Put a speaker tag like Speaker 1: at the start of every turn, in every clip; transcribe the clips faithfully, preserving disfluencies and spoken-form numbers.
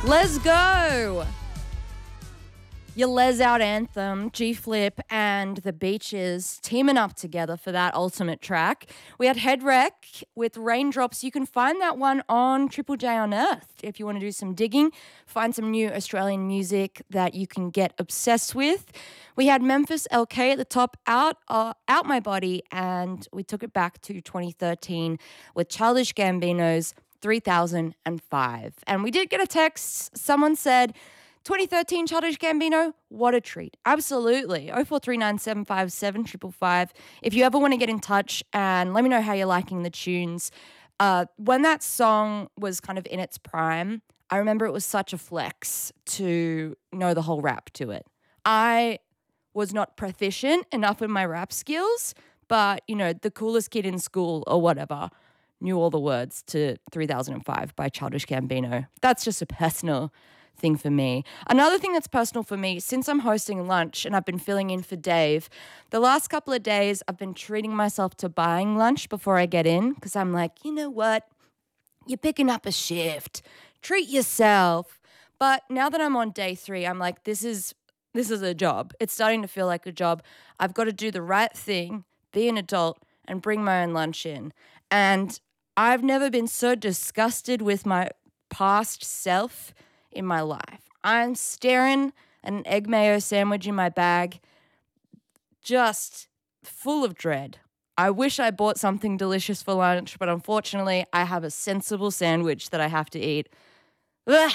Speaker 1: Let's go. Your Les Out anthem, G-Flip and The Beaches teaming up together for that ultimate track. We had Head Wreck with Raindrops. You can find that one on Triple J Unearthed if you want to do some digging, find some new Australian music that you can get obsessed with. We had Memphis L K at the top, Out uh, Out My Body, and we took it back to twenty thirteen with Childish Gambino's three thousand five. And we did get a text. Someone said, twenty thirteen Childish Gambino, what a treat. Absolutely. oh four three nine seven five seven five five five. If you ever want to get in touch and let me know how you're liking the tunes. Uh, when that song was kind of in its prime, I remember it was such a flex to know the whole rap to it. I was not proficient enough in my rap skills, but, you know, the coolest kid in school or whatever knew all the words to three thousand five by Childish Gambino. That's just a personal thing for me. Another thing that's personal for me, since I'm hosting lunch and I've been filling in for Dave, the last couple of days I've been treating myself to buying lunch before I get in because I'm like, you know what? You're picking up a shift. Treat yourself. But now that I'm on day three, I'm like, this is this is a job. It's starting to feel like a job. I've got to do the right thing, be an adult, and bring my own lunch in. And I've never been so disgusted with my past self in my life. I'm staring at an egg mayo sandwich in my bag, just full of dread. I wish I bought something delicious for lunch, but unfortunately, I have a sensible sandwich that I have to eat. Ugh.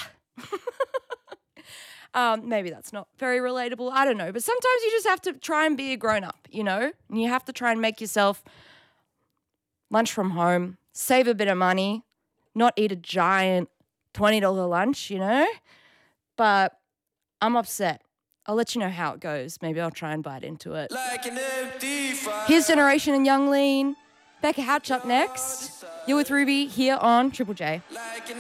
Speaker 1: um, maybe that's not very relatable. I don't know. But sometimes you just have to try and be a grown-up, you know? And you have to try and make yourself lunch from home, save a bit of money, not eat a giant twenty dollars lunch, you know? But I'm upset. I'll let you know how it goes. Maybe I'll try and bite into it. Like an empty fire. Here's Generation and Young Lean. Becca Hatch up next. You're with Ruby here on Triple J. Like